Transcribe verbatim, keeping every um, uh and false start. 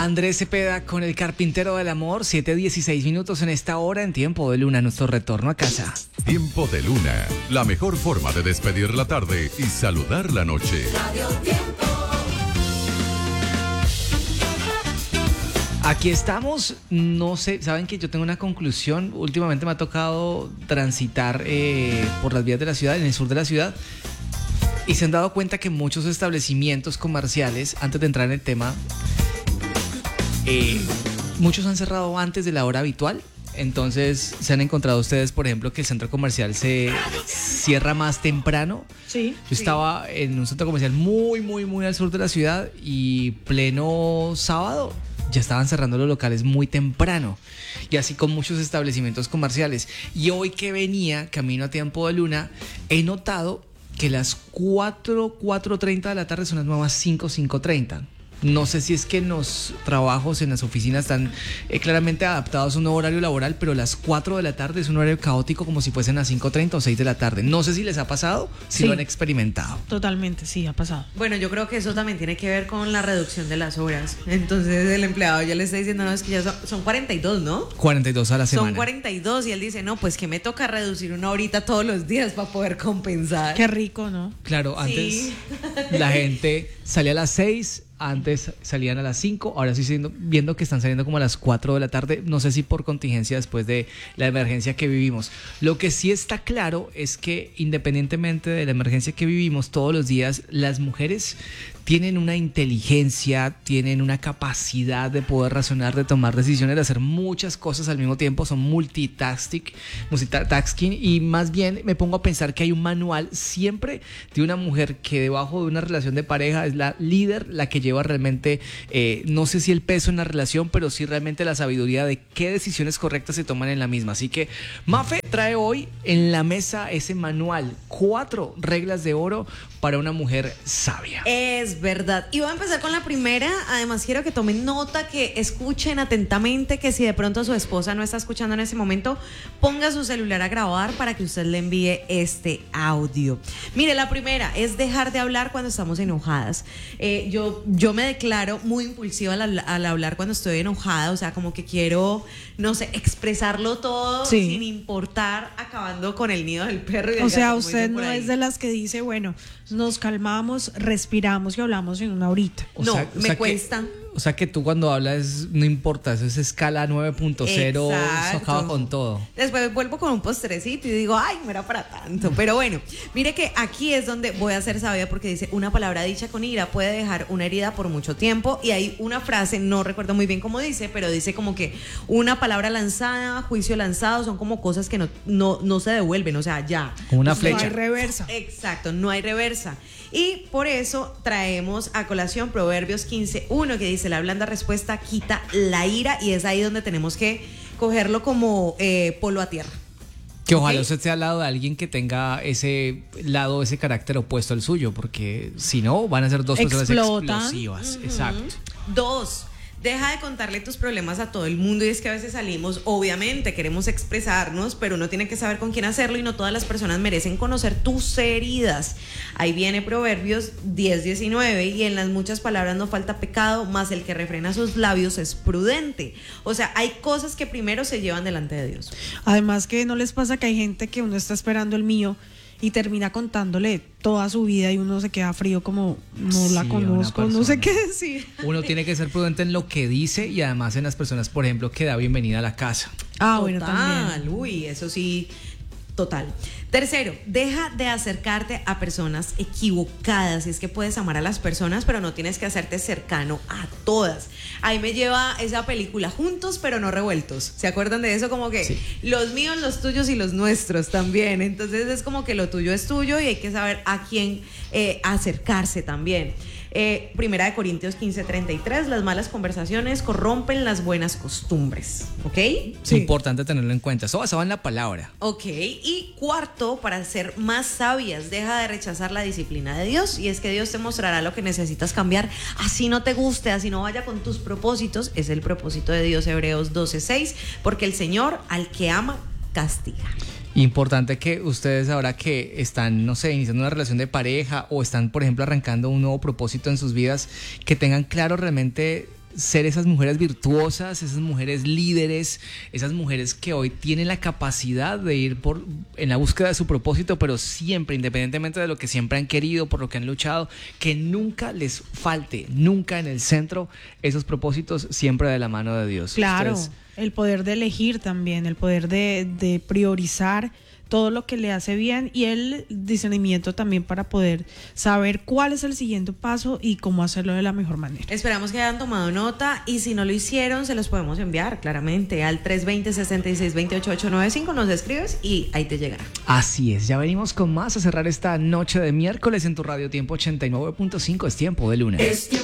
Andrés Cepeda con el Carpintero del Amor, siete dieciséis minutos en esta hora en Tiempo de Luna, nuestro retorno a casa. Tiempo de Luna, la mejor forma de despedir la tarde y saludar la noche. Radio Tiempo. Aquí estamos, no sé, saben que yo tengo una conclusión. Últimamente me ha tocado transitar eh, por las vías de la ciudad, en el sur de la ciudad, y se han dado cuenta que muchos establecimientos comerciales, antes de entrar en el tema, eh, muchos han cerrado antes de la hora habitual. Entonces, ¿se han encontrado ustedes, por ejemplo, que el centro comercial se cierra más temprano? Sí. Yo estaba en un centro comercial muy, muy, muy al sur de la ciudad y pleno sábado ya estaban cerrando los locales muy temprano. Y así con muchos establecimientos comerciales. Y hoy que venía camino a Tiempo de Luna, he notado que las cuatro, cuatro treinta de la tarde son las nuevas cinco, cinco treinta. No sé si es que los trabajos en las oficinas están eh, claramente adaptados a un nuevo horario laboral, pero las cuatro de la tarde es un horario caótico como si fuesen las cinco treinta o seis de la tarde. No sé si les ha pasado, si Sí. lo han experimentado. Totalmente, sí, ha pasado. Bueno, yo creo que eso también tiene que ver con la reducción de las horas. Entonces el empleado ya le está diciendo, no, es que ya son, son cuarenta y dos, ¿no? cuarenta y dos a la semana. Son cuarenta y dos y él dice, no, pues que me toca reducir una horita todos los días para poder compensar. Qué rico, ¿no? Claro, antes Sí. la gente salía a las seis, antes salían a las cinco, ahora estoy siendo, viendo que están saliendo como a las cuatro de la tarde, no sé si por contingencia después de la emergencia que vivimos. Lo que sí está claro es que independientemente de la emergencia que vivimos todos los días, las mujeres tienen una inteligencia, tienen una capacidad de poder razonar, de tomar decisiones, de hacer muchas cosas al mismo tiempo, son multitasking, multitasking, y más bien me pongo a pensar que hay un manual siempre de una mujer que debajo de una relación de pareja es la líder, la que lleva realmente, eh, no sé si el peso en la relación, pero sí realmente la sabiduría de qué decisiones correctas se toman en la misma. Así que Mafe trae hoy en la mesa ese manual, cuatro reglas de oro para una mujer sabia. Es verdad. Y voy a empezar con la primera. Además, quiero que tomen nota, que escuchen atentamente, que si de pronto su esposa no está escuchando en ese momento, ponga su celular a grabar para que usted le envíe este audio. Mire, la primera es dejar de hablar cuando estamos enojadas. Eh, yo, yo me declaro muy impulsiva al, al hablar cuando estoy enojada. O sea, como que quiero, no sé, expresarlo todo Sí. sin importar, acabando con el nido del perro. Y del O sea, gato, como usted dicen por no ahí. es de las que dice, bueno, nos calmamos, respiramos y hablamos en una horita. O No, sea- o me sea que- cuesta. O sea que tú cuando hablas, no importa, eso es escala nueve punto cero, eso acaba con todo. Después vuelvo con un postrecito y digo, ay, no era para tanto. Pero bueno, mire que aquí es donde voy a ser sabia, porque dice, una palabra dicha con ira puede dejar una herida por mucho tiempo. Y hay una frase, no recuerdo muy bien cómo dice, pero dice como que una palabra lanzada, juicio lanzado, son como cosas que no, no, no se devuelven, o sea, ya. Como una No flecha. hay reversa. Exacto, no hay reversa. Y por eso traemos a colación Proverbios quince uno, que dice, la blanda respuesta quita la ira, y es ahí donde tenemos que cogerlo como eh, polo a tierra. Que ojalá ¿Ok? usted sea al lado de alguien que tenga ese lado, ese carácter opuesto al suyo, porque si no, van a ser dos personas Explotan. explosivas. Exacto. Dos, deja de contarle tus problemas a todo el mundo. Y es que a veces salimos, obviamente queremos expresarnos, pero uno tiene que saber con quién hacerlo, y no todas las personas merecen conocer tus heridas. Ahí viene Proverbios diez diecinueve, y en las muchas palabras no falta pecado, mas el que refrena sus labios es prudente. O sea, hay cosas que primero se llevan delante de Dios. Además, que no les pasa que hay gente que uno está esperando el mío y termina contándole toda su vida y uno se queda frío como, no la Sí, conozco, una no sé persona. qué decir. Uno tiene que ser prudente en lo que dice y además en las personas, por ejemplo, que da bienvenida a la casa. Ah, bueno, Total, también. uy, eso sí, total. Tercero, deja de acercarte a personas equivocadas. Y es que puedes amar a las personas, pero no tienes que hacerte cercano a todas. Ahí me lleva esa película, Juntos pero no revueltos. ¿Se acuerdan de eso? Como que Sí. los míos, los tuyos y los nuestros también. Entonces es como que lo tuyo es tuyo y hay que saber a quién eh, acercarse también. Eh, Primera de Corintios quince treinta y tres, las malas conversaciones corrompen las buenas costumbres. ¿Ok? Es Sí. importante tenerlo en cuenta. Eso basado en la palabra. Ok, y cuarto, para ser más sabias, deja de rechazar la disciplina de Dios. Y es que Dios te mostrará lo que necesitas cambiar, así no te guste, así no vaya con tus propósitos. Es el propósito de Dios, Hebreos doce seis, porque el Señor al que ama castiga. Importante que ustedes ahora que están, no sé, iniciando una relación de pareja o están, por ejemplo, arrancando un nuevo propósito en sus vidas, que tengan claro realmente ser esas mujeres virtuosas, esas mujeres líderes, esas mujeres que hoy tienen la capacidad de ir por en la búsqueda de su propósito, pero siempre, independientemente de lo que siempre han querido, por lo que han luchado, que nunca les falte, nunca en el centro, esos propósitos siempre de la mano de Dios. Claro, Ustedes, el poder de elegir también, el poder de, de priorizar todo lo que le hace bien y el discernimiento también para poder saber cuál es el siguiente paso y cómo hacerlo de la mejor manera. Esperamos que hayan tomado nota y si no lo hicieron, se los podemos enviar claramente al tres dos cero, seis seis dos ocho, ocho nueve cinco. Nos escribes y ahí te llegará. así es, ya venimos con más a cerrar esta noche de miércoles en tu Radio Tiempo ochenta y nueve punto cinco. Es tiempo de lunes. Es tiempo